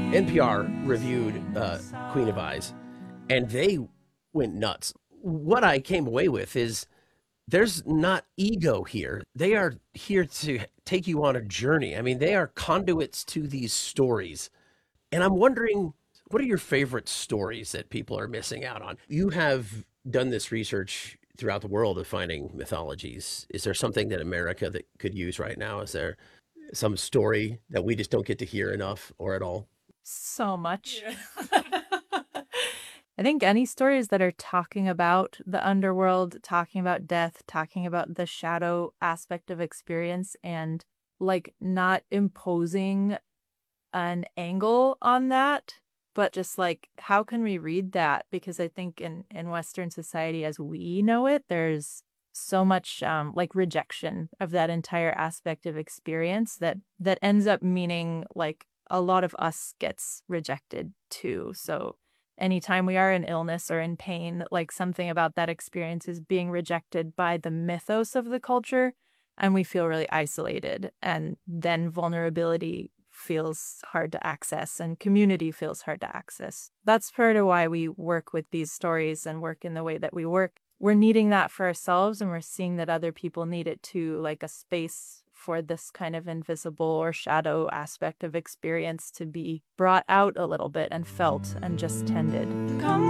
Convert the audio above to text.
NPR reviewed Queen of Eyes, and they went nuts. What I came away with is there's not ego here. They are here to take you on a journey. I mean, they are conduits to these stories. And I'm wondering, what are your favorite stories that people are missing out on? You have done this research throughout the world of finding mythologies. Is there something that America that could use right now? Is there some story that we just don't get to hear enough or at all? So much. Yeah. I think any stories that are talking about the underworld, talking about death, talking about the shadow aspect of experience, and like not imposing an angle on that, but just like how can we read that? Because I think in Western society as we know it, there's so much like rejection of that entire aspect of experience that ends up meaning like a lot of us gets rejected too. So anytime we are in illness or in pain, like something about that experience is being rejected by the mythos of the culture, and we feel really isolated. And then vulnerability feels hard to access and community feels hard to access. That's part of why we work with these stories and work in the way that we work. We're needing that for ourselves, and we're seeing that other people need it too, like a space for this kind of invisible or shadow aspect of experience to be brought out a little bit and felt and just tended. Come